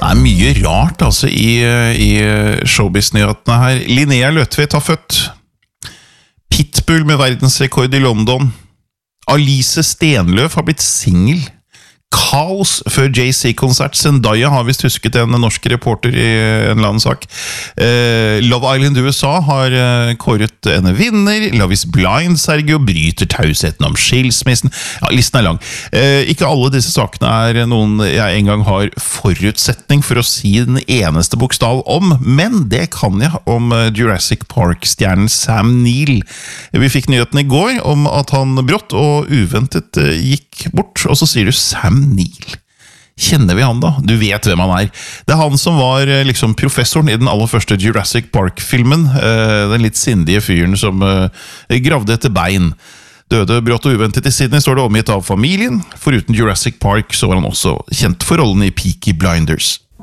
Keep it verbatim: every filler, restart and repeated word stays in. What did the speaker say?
Det er mye rart altså i, i showbiz-nyhetene her. Linnea Løtvedt har født. Pitbull med verdensrekord i London. Alice Stenløf har blitt single. Kaos før Jay-Z-konsert. Zendaya har vist husket en norsk reporter i en eller annen sak. Eh, Love Island U S A har eh, kåret en vinner. Love is Blind, Sergio, bryter tausheten om skilsmissen. Ja, listen er lang. Eh, ikke alle disse sakene er noen jeg en gang har forutsetning for å si den eneste bokstav om, men det kan jeg om Jurassic Park-stjernen Sam Neill. Vi fikk nyheten i går om at han brått og uventet eh, gikk bort, og så sier du Sam Neill. Kjenner vi han da? Du vet hvem han er. Det er han som var liksom professoren i den aller første Jurassic Park-filmen. Den litt sindige fyren som gravde etter bein. Døde brått og uventet i Sydney, står det omgitt av familien. Foruten Jurassic Park så var han også kjent for rollen i Peaky Blinders.